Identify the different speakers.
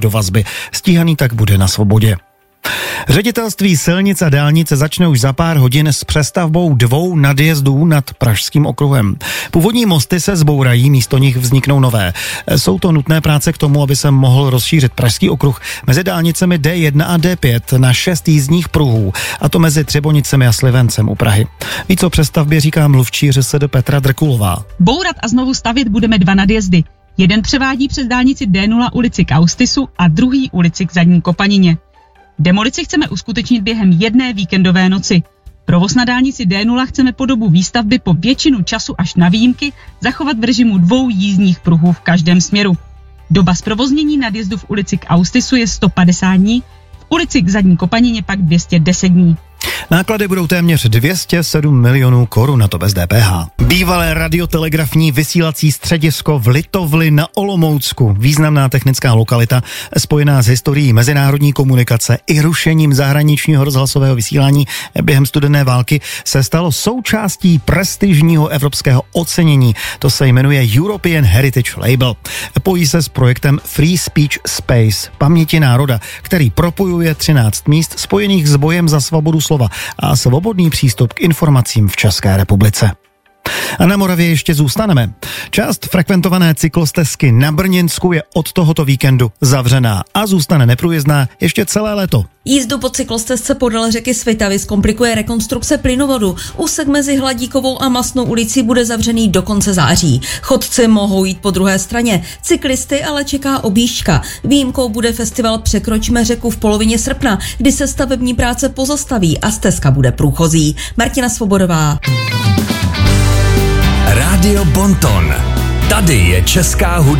Speaker 1: do vazby. Stíhaný tak bude na svobodě. Ředitelství silnic a dálnice začne už za pár hodin s přestavbou 2 nadjezdů nad Pražským okruhem. Původní mosty se zbourají, místo nich vzniknou nové. Jsou to nutné práce k tomu, aby se mohl rozšířit Pražský okruh mezi dálnicemi D1 a D5 na 6 jízdních pruhů, a to mezi Třebonicemi a Slivencem u Prahy. Víc o přestavbě říká mluvčí ŘSD Petra Drkulová.
Speaker 2: Bourat a znovu stavět budeme 2 nadjezdy. Jeden převádí přes dálnici D0 ulici k Austisu a druhý ulici k Zadní Kopanině. Demolici chceme uskutečnit během jedné víkendové noci. Provoz na dálnici D0 chceme po dobu výstavby po většinu času až na výjimky zachovat v režimu 2 jízdních pruhů v každém směru. Doba zprovoznění nadjezdu v ulici k Austisu je 150 dní, v ulici k Zadní Kopanině pak 210 dní.
Speaker 1: Náklady budou téměř 207 milionů korun, na to bez DPH. Bývalé radiotelegrafní vysílací středisko v Litovli na Olomoucku, významná technická lokalita spojená s historií mezinárodní komunikace i rušením zahraničního rozhlasového vysílání během studené války, se stalo součástí prestižního evropského ocenění. To se jmenuje European Heritage Label. Pojí se s projektem Free Speech Space, paměti národa, který propojuje 13 míst spojených s bojem za svobodu slova a svobodný přístup k informacím v České republice. A na Moravě ještě zůstaneme. Část frekventované cyklostezky na Brněnsku je od tohoto víkendu zavřená a zůstane neprůjezdná ještě celé léto.
Speaker 3: Jízdu po cyklostezce podél řeky Svitavy zkomplikuje rekonstrukce plynovodu. Úsek mezi Hladíkovou a Masnou ulicí bude zavřený do konce září. Chodci mohou jít po druhé straně, cyklisty ale čeká objížďka. Výjimkou bude festival Překročme řeku v polovině srpna, kdy se stavební práce pozastaví a stezka bude průchozí. Martina Svobodová.
Speaker 4: Rádio Bonton. Tady je česká hudba.